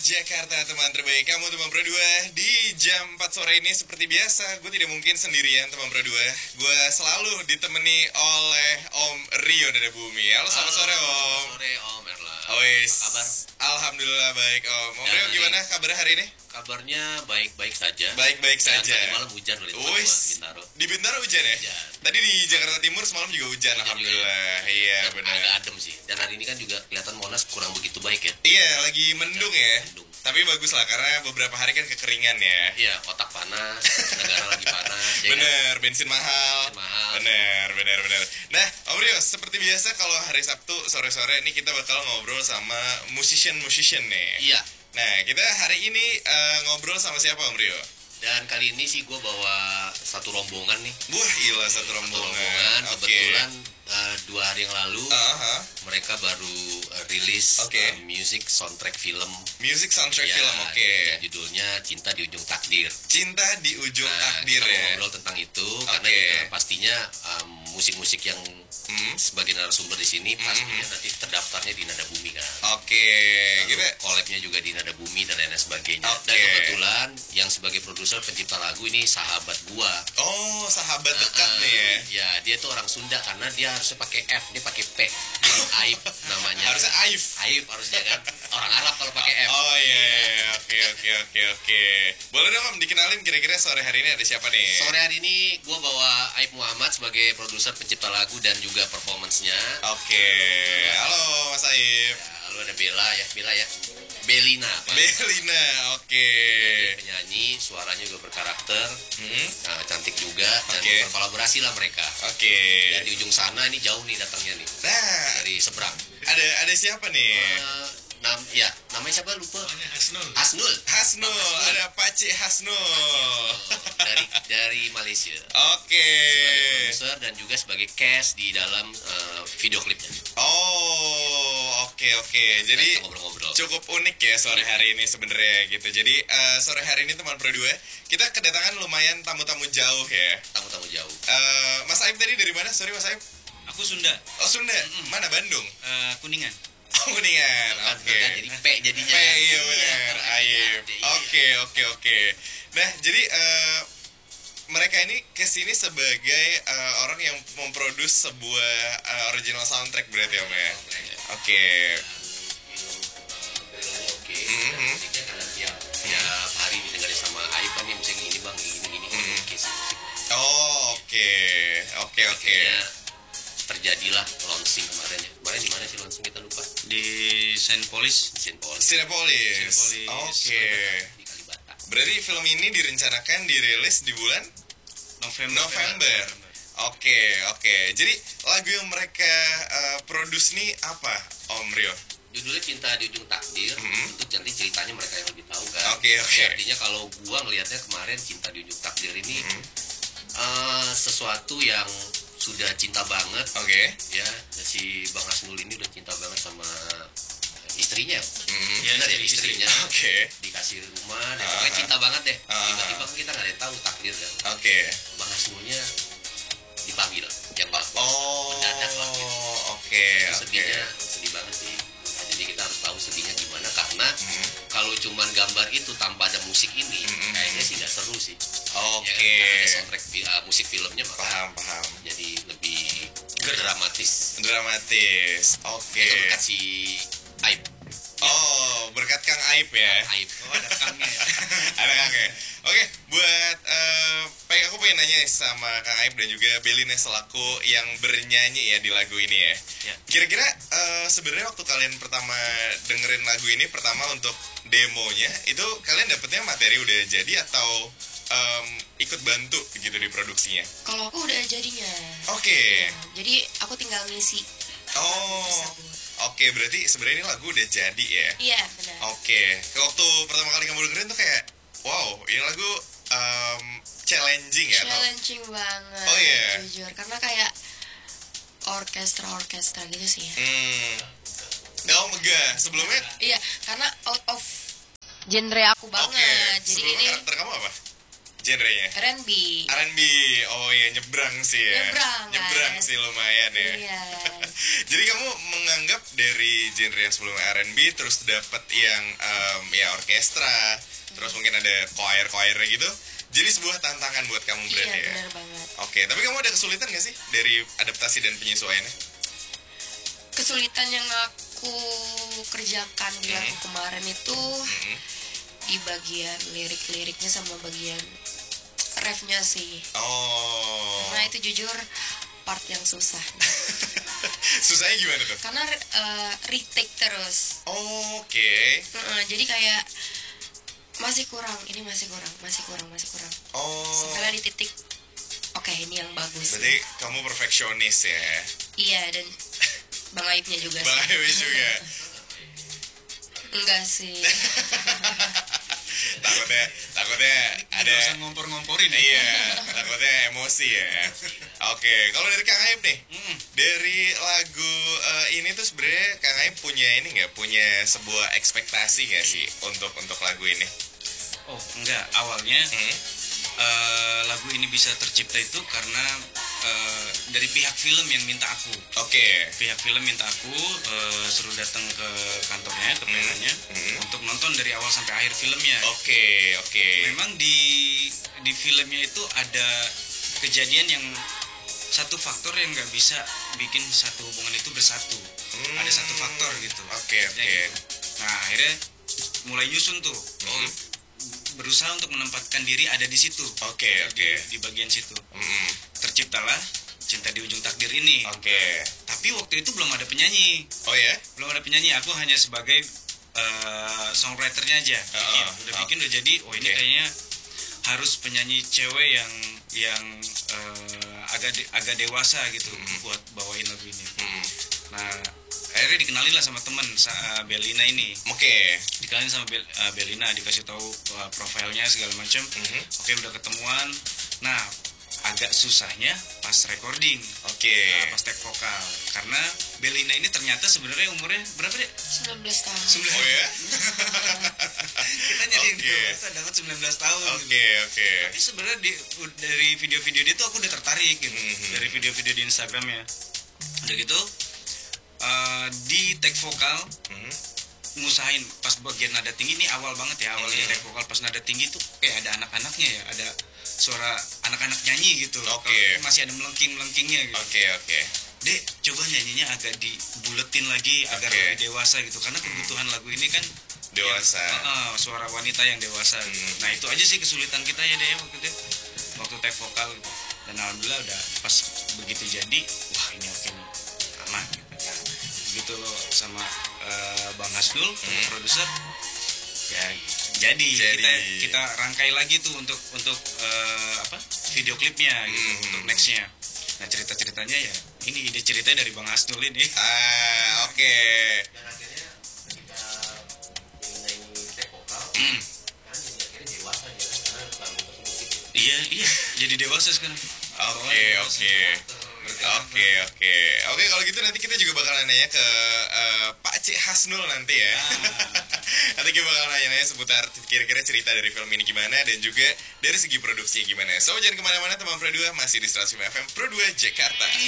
Jakarta, teman terbaik kamu, teman Pro 2. Di jam 4 sore ini seperti biasa, gue tidak mungkin sendirian, teman Pro 2. Gue selalu ditemani oleh Om Rio Nada Bumi. Halo, selamat sore Om. Selamat sore Om Erla. Wes. Apa kabar? Alhamdulillah baik Om. Om Rio gimana kabar hari ini? Kabarnya baik-baik saja. Baik-baik Dan saja. tadi malam hujan loh di tempat Wes. gua, Bintaro. Di Bintaro hujan ya? Hujan. Tadi di Jakarta Timur semalam juga hujan, Hujan alhamdulillah. juga Iya, Dan benar. agak adem sih. Dan hari ini kan juga kelihatan Monas kurang begitu baik ya. Iya, lagi mendung ya. Mendung. Tapi bagus lah karena beberapa hari kan kekeringan ya. Iya, otak panas, negara lagi panas. Ya kan? Bener, bensin mahal. Bensin mahal. Bener. Nah, Om Rio, seperti biasa kalau hari Sabtu sore-sore ini kita bakal ngobrol sama musician nih. Iya. Nah, kita hari ini ngobrol sama siapa Om Rio? Dan kali ini sih gue bawa satu rombongan nih. Wah, gila satu Satu rombongan. Oke. Kebetulan 2 hari yang lalu Aha. mereka baru rilis Oke. music soundtrack film. Music soundtrack Ya, film, oke. yang judulnya Cinta di Ujung Takdir. Cinta di ujung takdir kita ya. mau ngobrol tentang itu karena Oke. juga pastinya musik-musik yang sebagai narasumber di sini pastinya nanti terdaftarnya di Nada Bumi kan. Oke, Lalu kita collabnya juga di Nada Bumi dan lain sebagainya. Oke. Dan kebetulan yang sebagai produser pencipta lagu ini sahabat gua. oh, sahabat dekat nih ya. Ya, dia tuh orang Sunda karena dia harusnya pakai F, dia pakai P. Jadi Aib namanya. Harusnya Aif. Aib harusnya kan. Orang Arab kalau pakai F. Oh iya, oke. Boleh dong Om dikenalin kira-kira sore hari ini ada siapa nih? Sore hari ini gue bawa Aib Muhammad sebagai produser pencipta lagu dan juga performance-nya. Oke, halo Mas Aif. Ya, lalu ada Bella ya. Belina, Pak. Belina, oke. Penyanyi, suaranya juga berkarakter, Hmm, cantik juga, dan Oke. berkolaborasi lah mereka. Oke. Dan di ujung sana ini jauh nih datangnya nih, Nah, dari seberang. ada siapa nih? Namanya siapa lupa? Hasnul. Hasnul. Hasnul, ada Pace Hasnul. Dari Malaysia. Oke. Sebagai produser dan juga sebagai cast di dalam video klipnya. Oh, oke. Jadi Kita ngobrol-ngobrol. cukup unik ya sore hari ini sebenarnya gitu. Jadi sore hari ini teman Pro 2 kita kedatangan lumayan tamu-tamu jauh ya. Tamu-tamu jauh. Mas Aib tadi dari mana? Sorry Mas Aib. Aku Sunda. Oh Sunda. Mana Bandung? Kuningan. Oh Kuningan. Oke. Kan jadi P jadinya. Iya benar. Aib. Oke. Nah jadi mereka ini kesini sebagai orang yang memproduksi sebuah original soundtrack berarti Om ya. Oke. Oke. Musiknya karena tiap hari didengarin sama Aib kan nih misalnya ini bang ini oke sih. Oh oke. Akhirnya terjadilah launching kemarin ya. Kemarin di mana sih launching kita lupa? Di Saint Polis. Di Saint Paul. Cinepolis. Cinepolis. Oke. Di Kalibata. Berarti film ini direncanakan dirilis di bulan November. Oke. Jadi lagu yang mereka produce nih apa, Om Rio? Judulnya Cinta di Ujung Takdir. Untuk nanti ceritanya mereka yang lebih tahu kan. Oke. Artinya kalau gua ngelihatnya kemarin Cinta di Ujung Takdir ini sesuatu yang sudah cinta banget. Oke. Ya, si Bang Hasnul ini udah cinta banget sama istrinya. Ya, Benar ya, istri. istrinya. Oke. Dikasih rumah, dan pokoknya cinta banget deh. Ah. Tiba-tiba kan kita nggak ada yang tahu takdir kan. Oke. Bang Hasnulnya dipanggil, yang bos Oh. mendadak lah gitu. Oke. Sedihnya sedih banget sih. Nah, jadi kita harus tahu sedihnya gimana karena kalau cuman gambar itu tanpa ada musik ini kayaknya sih nggak seru sih. Oke. Ya, kan? Ada soundtrack musik filmnya maka Paham. jadi lebih dramatis. Dramatis. Oke. Itu berkat si Aib. Oh, berkat Kang Aib ya. Aib. Oh, ada kangnya ya. Ada kakek. Oke, buat aku pengen nanya nih sama Kang Aib dan juga Belina selaku yang bernyanyi ya di lagu ini ya. Ya. Kira-kira sebenarnya waktu kalian pertama dengerin lagu ini pertama untuk demonya itu kalian dapetnya materi udah jadi atau ikut bantu gitu di produksinya? Kalau aku udah jadinya. Oke. Jadi aku tinggal ngisi. Oh. Tersebut. Oke, berarti sebenarnya ini lagu udah jadi ya. Iya, benar. Oke, waktu pertama kali kamu dengerin tuh kayak, wow, ini lagu challenging ya? atau- Challenging banget. Oh, iya. Jujur, karena kayak orkestra gitu sih. Oh, megah. Sebelumnya, Iya, karena out of genre aku oke. banget. Jadi Sebelumnya ini karakter kamu apa? Genrenya? R&B. R&B. Oh iya, nyebrang sih ya. Nyebrang, sih lumayan ya. Iya. Jadi kamu menganggap dari genre yang sebelumnya R&B terus dapat yang ya orkestra, terus mungkin ada choir-choirnya gitu. Jadi sebuah tantangan buat kamu Iya, berarti ya. benar banget. Oke, tapi kamu ada kesulitan gak sih dari adaptasi dan penyesuaiannya? Kesulitan yang aku kerjakan di lagu kemarin itu di bagian lirik-liriknya sama bagian refnya sih. Oh. Karena itu jujur part yang susah. Susahnya gimana tuh? Karena retake terus. Oke. Jadi kayak masih kurang, ini masih kurang. Oh. Sampai di titik oke, ini yang bagus. Berarti kamu perfeksionis ya? Iya, dan Bang Aibnya juga Bang sih. Ewe juga. Enggak sih. takutnya ada. Nggak usah ngompor-ngomporin ya. Iya, takutnya emosi ya. Oke, kalau dari Kang Aib nih, dari lagu ini tuh sebenarnya Kang Aib punya ini nggak, punya sebuah ekspektasi nggak sih untuk lagu ini? Oh enggak, awalnya lagu ini bisa tercipta itu karena dari pihak film yang minta aku. Oke. Pihak film minta aku suruh datang ke kantornya, ke PH-nya untuk nonton dari awal sampai akhir filmnya. Oke. Memang di filmnya itu ada kejadian yang satu faktor yang nggak bisa bikin satu hubungan itu bersatu. Ada satu faktor gitu. Oke. Nah akhirnya mulai nyusun tuh. Berusaha untuk menempatkan diri ada di situ. Oke. Di bagian situ. Terciptalah Cinta di Ujung Takdir ini. Oke. Tapi waktu itu belum ada penyanyi. Oh ya? Belum ada penyanyi. Aku hanya sebagai songwriternya aja. Bikin udah jadi. Oh ini Oke. kayaknya harus penyanyi cewek yang agak dewasa gitu buat bawain lagu ini. Nah akhirnya dikenalin lah sama temen Belina ini. Oke. Dikenalin sama Belina, dikasih tahu profilnya segala macam. Oke udah ketemuan. Nah agak susahnya pas recording, Oke. pas take vokal, karena Belina ini ternyata sebenarnya umurnya berapa deh? 19 tahun. Oh ya? Kita nyari yang Oke. dewasa dapat 19 tahun. Oke. Tapi sebenarnya dari video-video dia tuh aku udah tertarik gitu. Dari video-video di Instagramnya. Udah gitu di take vokal ngusahain pas bagian nada tinggi, ini awal banget ya, awalnya take vokal pas nada tinggi tuh kayak ada anak-anaknya ya, ada suara anak-anak nyanyi gitu. Oke. Masih ada melengking-melengkingnya gitu. Oke. Dek, coba nyanyinya agak dibuletin lagi agar Oke. lebih dewasa gitu, karena kebutuhan lagu ini kan Dewasa. suara wanita yang dewasa gitu. Nah itu aja sih kesulitan kita ya deh waktu take vokal gitu. Dan alhamdulillah udah pas begitu jadi, wah ini oke nih, aman gitu. Nah, begitu loh sama Bang Hasnul, produser ya, jadi kita rangkai lagi tuh untuk video klipnya gitu, untuk nextnya. Nah ceritanya ya ini ide ceritanya dari Bang Hasnul ini. Oke. Dan akhirnya ketika ini take vokal kan jadi akhirnya dewasa ya, karena lagu tersebut gitu. Iya jadi dewasa sekarang. Oke, kalau gitu nanti kita juga bakalan nanya ke Pak Cik Hasnul nanti ya. Nanti kita bakalan nanya seputar kira-kira cerita dari film ini gimana, dan juga dari segi produksinya gimana. So jangan kemana-mana teman Pro 2, masih di 105 FM Pro 2 Jakarta.